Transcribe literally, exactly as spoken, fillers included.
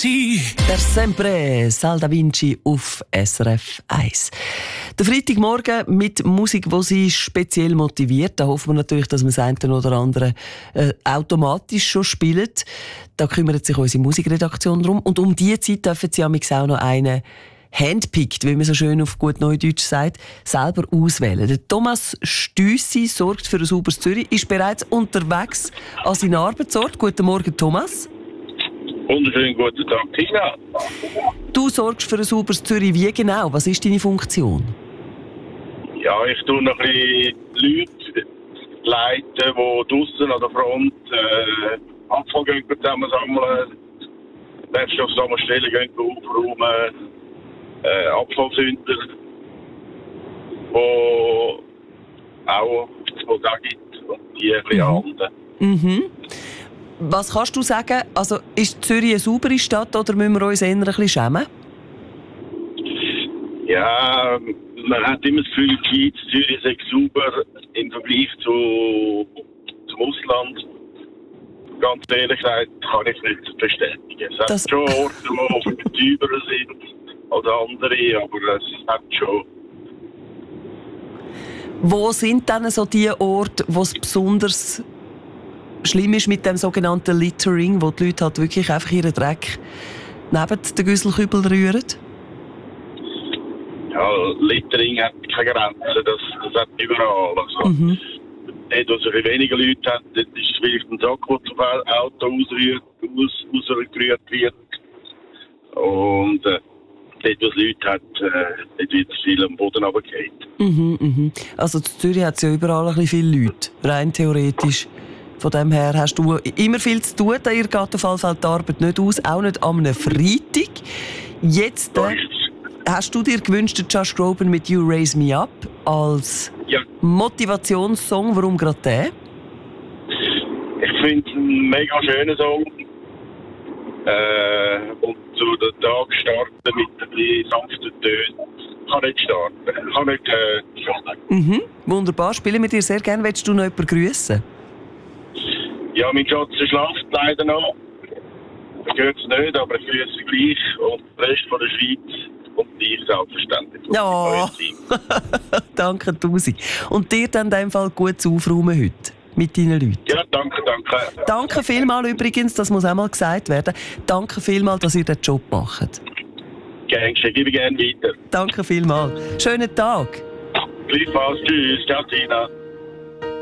sein. Der Sempre, Sal Da Vinci auf S R F eins. Der Freitagmorgen mit Musik, die Sie speziell motiviert. Da hoffen wir natürlich, dass wir das eine oder andere äh, automatisch schon spielen. Da kümmert sich unsere Musikredaktion drum. Und um diese Zeit dürfen Sie auch noch einen handpicked, wie man so schön auf gut Neudeutsch sagt, selber auswählen. Der Thomas Stüssi sorgt für ein sauberes Zürich, ist bereits unterwegs an seinen Arbeitsort. Guten Morgen, Thomas. Wunderschönen guten Tag, Tina. Du sorgst für ein sauberes Zürich. Wie genau? Was ist deine Funktion? Ja, ich tue noch ein bisschen Leute leiten, die draussen an der Front äh, Abfall zusammensammeln, Wertstoffsammelstellen gehen aufräumen, äh, Abfallsünder, die auch es da gibt und die ein bisschen anhalten. Mhm. Was kannst du sagen? Also, ist Zürich eine saubere Stadt oder müssen wir uns eher ein bisschen schämen? Ja, man hat immer das Gefühl, die Schweiz, Zürich sei sauber im Vergleich zu, zum Ausland. Ganz ehrlich gesagt, kann ich nicht bestätigen. Es Das hat schon Orte, die überteurer sind als andere, aber es hat schon. Wo sind dann so die Orte, wo es besonders schlimm ist mit dem sogenannten Littering, wo die Leute halt wirklich einfach ihren Dreck neben den Güsselkübel rühren? Ja, Littering hat keine Grenzen, das, das hat überall. Also, Mhm. dort, wo es ein bisschen weniger Leute hat, dort ist es vielleicht ein Sack, der zum Auto ausgerührt, aus, ausgerührt wird. Und äh, dort, wo es Leute hat, äh, dort wird es viel am Boden runtergefallen. Mhm, mhm. Also in Zürich hat es ja überall ein bisschen viele Leute, rein theoretisch. Von dem her hast du immer viel zu tun, da ihr Gartenfall fällt die Arbeit nicht aus, auch nicht am Freitag. Jetzt äh, hast du dir gewünscht, Josh Groban mit «You Raise Me Up» als Ja. Motivationssong. Warum gerade den? Ich finde es ein mega schöner Song. Äh, und so den Tag starten mit ein bisschen sanften Tönen. Kann nicht starten. Kann nicht äh, schaden. Mhm. Wunderbar, spielen wir dir sehr gerne. Willst du noch jemanden grüßen? Ja, mein Schatz schlaft leider noch. Ich höre es nicht, aber ich grüße gleich. Und den Rest von der Schweiz und dich selbstverständlich. Ja. Danke, Tusi. Und dir dann in dem Fall gut aufräumen heute mit deinen Leuten. Ja, danke, danke. Danke vielmals übrigens, das muss auch mal gesagt werden. Danke vielmals, dass ihr den Job macht. Gern geschehen, gebe ich gerne weiter. Danke vielmals. Schönen Tag. Gleichfalls, tschüss, ciao Tina.